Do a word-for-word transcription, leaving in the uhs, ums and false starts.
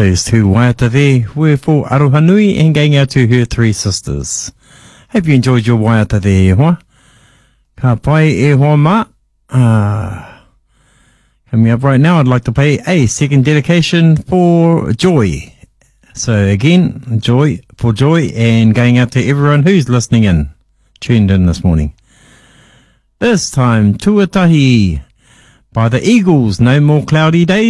Those two waiata there were for Aroha Nui and going out to her three sisters. Hope you enjoyed your waiata there, e hoa. Ka pai e hoa ma. Ah, coming up right now, I'd like to play a second dedication for Joy. So again, Joy, for Joy, and going out to everyone who's listening in, tuned in this morning. This time, Tuatahi by the Eagles, No More Cloudy Days.